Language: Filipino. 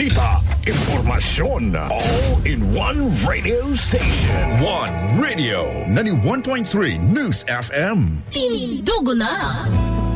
balita, impormasyon, all in one radio station. One Radio 91.3 News FM. Tindugo na!